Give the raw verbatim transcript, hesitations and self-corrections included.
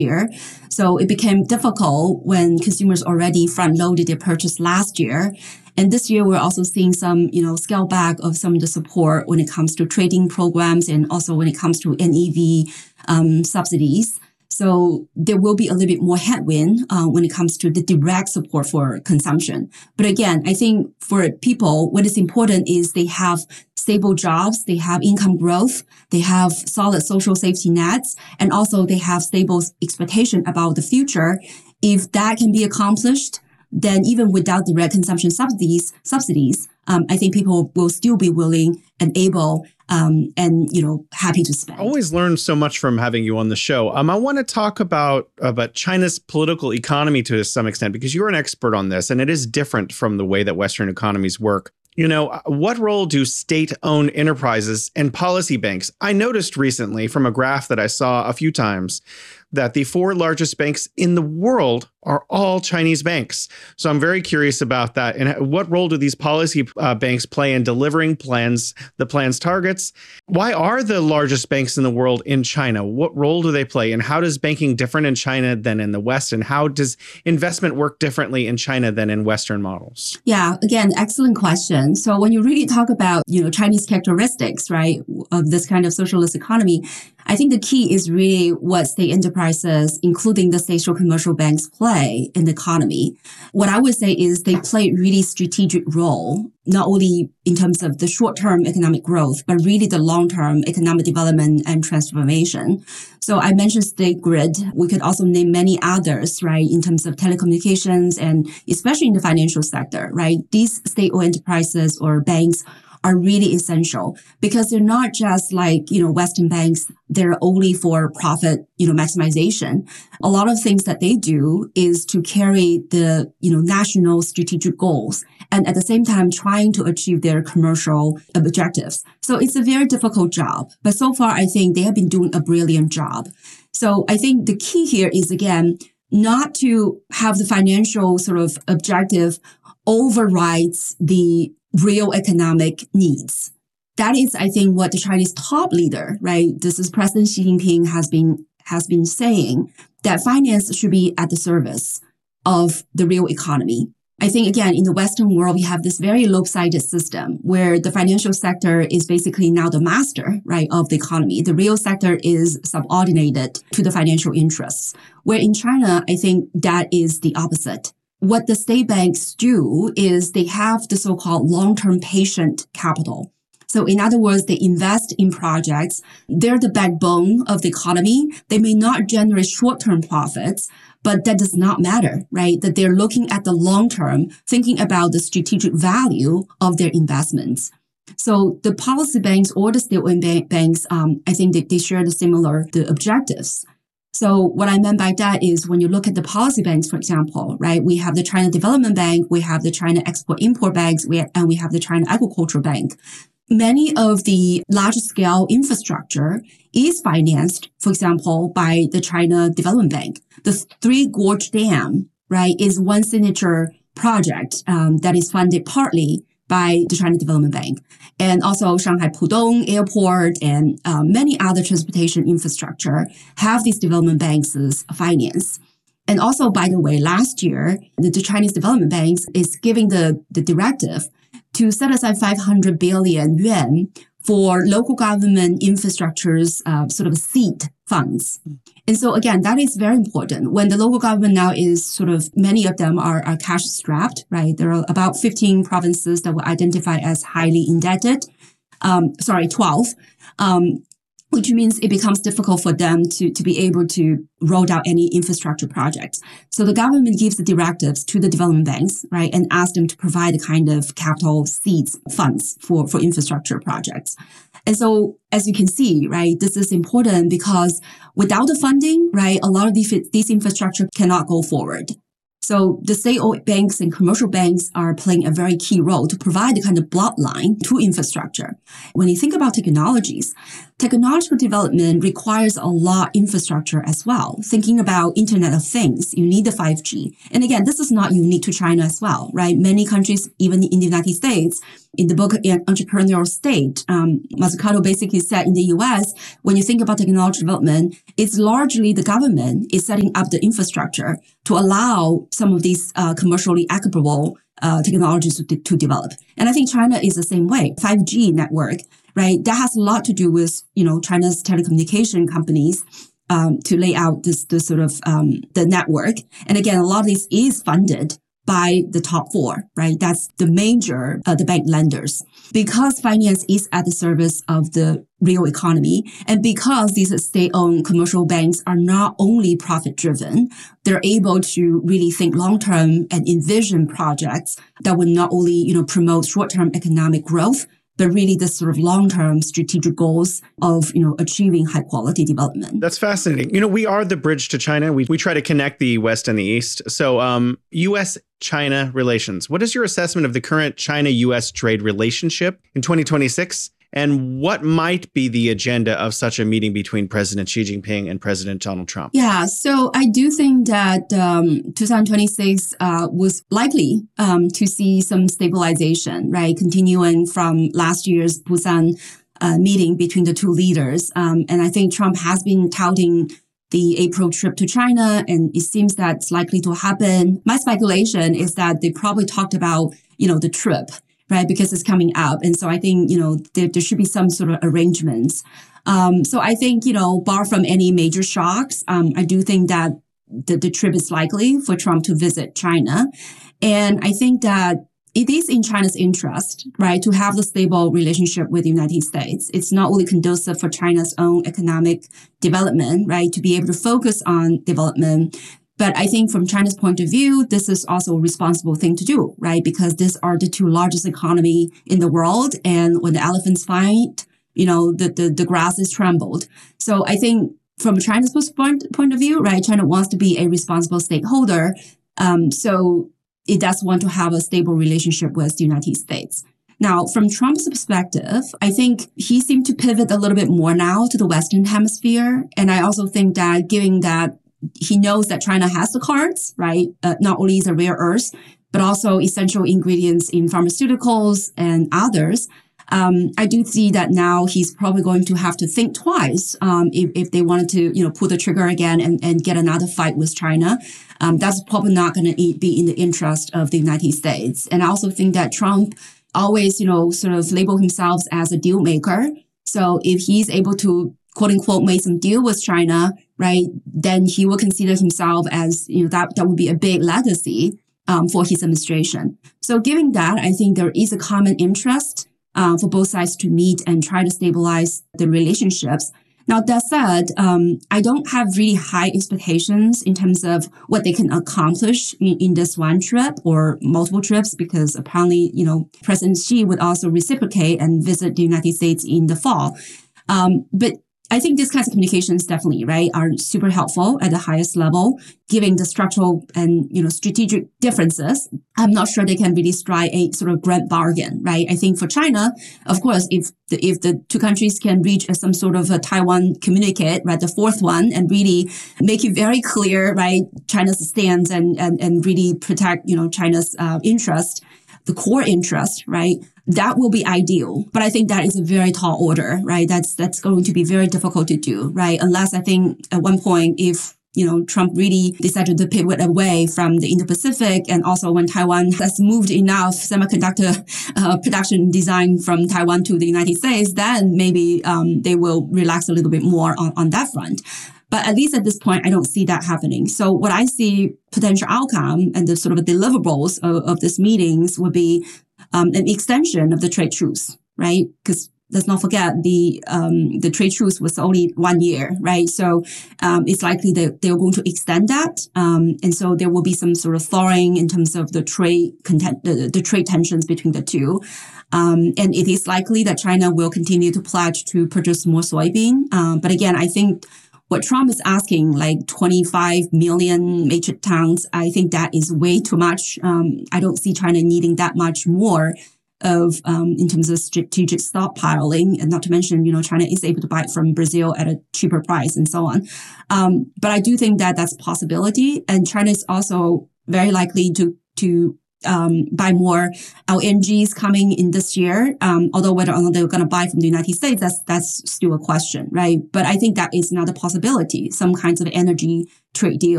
year. So it became difficult when consumers already front-loaded their purchase last year. And this year, we're also seeing some, you know, scale back of some of the support when it comes to trading programs and also when it comes to N E V um, subsidies. So there will be a little bit more headwind uh, when it comes to the direct support for consumption. But again, I think for people, what is important is they have stable jobs, they have income growth, they have solid social safety nets, and also they have stable expectation about the future. If that can be accomplished, then even without direct consumption subsidies, subsidies, um, I think people will still be willing and able um, and, you know, happy to spend. I always learn so much from having you on the show. Um, I want to talk about, about China's political economy to some extent, because you're an expert on this, and it is different from the way that Western economies work. You know, what role do state-owned enterprises and policy banks? I noticed recently from a graph that I saw a few times that the four largest banks in the world are all Chinese banks. So I'm very curious about that. And what role do these policy uh, banks play in delivering plans, the plan's targets? Why are the largest banks in the world in China? What role do they play? And how does banking different in China than in the West? And how does investment work differently in China than in Western models? Yeah, again, excellent question. So when you really talk about, you know, Chinese characteristics, right, of this kind of socialist economy, I think the key is really what state enterprises, including the state-owned commercial banks, play in the economy. What I would say is they play a really strategic role, not only in terms of the short-term economic growth, but really the long-term economic development and transformation. So I mentioned State Grid. We could also name many others, right, in terms of telecommunications and especially in the financial sector, right? These state-owned enterprises or banks are really essential because they're not just like, you know, Western banks, they're only for profit, you know, maximization. A lot of things that they do is to carry the, you know, national strategic goals and at the same time trying to achieve their commercial objectives. So it's a very difficult job. But so far, I think they have been doing a brilliant job. So I think the key here is, again, not to have the financial sort of objective overrides the real economic needs. That is, I think, what the Chinese top leader, right? This is President Xi Jinping has been has been saying, that finance should be at the service of the real economy. I think, again, in the Western world, we have this very lopsided system where the financial sector is basically now the master, right, of the economy. The real sector is subordinated to the financial interests. Where in China, I think that is the opposite. What the state banks do is they have the so-called long-term patient capital. So in other words, they invest in projects. They're the backbone of the economy. They may not generate short-term profits, but that does not matter, right? That they're looking at the long-term, thinking about the strategic value of their investments. So the policy banks or the state-owned banks, um, I think that they share the similar the objectives. So what I meant by that is when you look at the policy banks, for example, right, we have the China Development Bank, we have the China Export-Import Banks, we, and we have the China Agricultural Bank. Many of the large-scale infrastructure is financed, for example, by the China Development Bank. The Three Gorge Dam, right, is one signature project um, that is funded partly by the China Development Bank. And also Shanghai Pudong Airport and uh, many other transportation infrastructure have these development banks as finance. And also, by the way, last year, the, the Chinese Development Banks is giving the, the directive to set aside five hundred billion yuan for local government infrastructure's uh, sort of seed funds. And so again, that is very important. When the local government now is sort of, many of them are, are cash strapped, right? There are about fifteen provinces that were identified as highly indebted. Um, sorry, twelve. Um, which means it becomes difficult for them to, to be able to roll out any infrastructure projects. So the government gives the directives to the development banks, right, and asks them to provide the kind of capital seeds funds for, for infrastructure projects. And so, as you can see, right, this is important because without the funding, right, a lot of these, these infrastructure cannot go forward. So the state-owned banks and commercial banks are playing a very key role to provide the kind of bloodline to infrastructure. When you think about technologies, technological development requires a lot of infrastructure as well. Thinking about Internet of Things, you need the five G. And again, this is not unique to China as well, right? Many countries, even in the United States, in the book Entrepreneurial State, um, Mazzucato basically said in the U S, when you think about technology development, it's largely the government is setting up the infrastructure to allow some of these uh, commercially applicable uh, technologies to, to develop. And I think China is the same way. five G network, right? That has a lot to do with, you know, China's telecommunication companies um, to lay out this, this sort of um, the network. And again, a lot of this is funded by the top four, right? That's the major, uh, the bank lenders. Because finance is at the service of the real economy, and because these state-owned commercial banks are not only profit-driven, they're able to really think long-term and envision projects that would not only, you know, promote short-term economic growth, but really the sort of long-term strategic goals of, you know, achieving high quality development. That's fascinating. You know, we are the bridge to China. We we try to connect the West and the East. So um, U S China relations. What is your assessment of the current China U S trade relationship in twenty twenty-six? And what might be the agenda of such a meeting between President Xi Jinping and President Donald Trump? Yeah, so I do think that um, twenty twenty-six uh, was likely um, to see some stabilization, right? Continuing from last year's Busan uh, meeting between the two leaders. Um, and I think Trump has been touting the April trip to China, and it seems that's likely to happen. My speculation is that they probably talked about, you know, the trip, right? Because it's coming up. And so I think, you know, there, there should be some sort of arrangements. Um, so I think, you know, bar from any major shocks, um, I do think that the, the trip is likely for Trump to visit China. And I think that it is in China's interest, right, to have the stable relationship with the United States. It's not only conducive for China's own economic development, right, to be able to focus on development, but I think from China's point of view, this is also a responsible thing to do, right? Because these are the two largest economy in the world. And when the elephants fight, you know, the, the, the grass is trembled. So I think from China's point, point of view, right, China wants to be a responsible stakeholder. Um, so it does want to have a stable relationship with the United States. Now, from Trump's perspective, I think he seemed to pivot a little bit more now to the Western hemisphere. And I also think that given that he knows that China has the cards, right? Uh, not only the rare earths, but also essential ingredients in pharmaceuticals and others. Um, I do see that now he's probably going to have to think twice um, if, if they wanted to, you know, pull the trigger again and, and get another fight with China. Um, that's probably not going to be in the interest of the United States. And I also think that Trump always, you know, sort of label himself as a deal maker. So if he's able to, quote unquote, make some deal with China, right, then he will consider himself as, you know, that, that would be a big legacy um, for his administration. So given that, I think there is a common interest uh, for both sides to meet and try to stabilize the relationships. Now, that said, um, I don't have really high expectations in terms of what they can accomplish in, in this one trip or multiple trips, because apparently, you know, President Xi would also reciprocate and visit the United States in the fall. Um, but I think these kinds of communications definitely, right, are super helpful at the highest level, given the structural and, you know, strategic differences. I'm not sure they can really strike a sort of grand bargain, right? I think for China, of course, if the, if the two countries can reach a, some sort of a Taiwan communique, right, the fourth one, and really make it very clear, right, China's stance and, and, and really protect, you know, China's uh, interest, the core interest, right? That will be ideal. But I think that is a very tall order, right? That's that's going to be very difficult to do, right? Unless I think at one point, if, you know, Trump really decided to pivot away from the Indo-Pacific, and also when Taiwan has moved enough semiconductor uh, production design from Taiwan to the United States, then maybe um, they will relax a little bit more on, on that front. But at least at this point, I don't see that happening. So what I see potential outcome and the sort of deliverables of, of these meetings would be um, an extension of the trade truce, right? Because let's not forget the um, the trade truce was only one year, right? So um, it's likely that they're going to extend that, um, and so there will be some sort of thawing in terms of the trade content, the, the trade tensions between the two. Um, and it is likely that China will continue to pledge to produce more soybean. Um, but again, I think what Trump is asking, like twenty-five million metric tons, I think that is way too much. Um, I don't see China needing that much more of um, in terms of strategic stockpiling, and not to mention, you know, China is able to buy it from Brazil at a cheaper price and so on. Um, but I do think that that's a possibility, and China is also very likely to to um, buy more L N Gs coming in this year. Um, although whether or not they're going to buy from the United States, that's that's still a question, right? But I think that is not a possibility. Some kinds of energy trade deal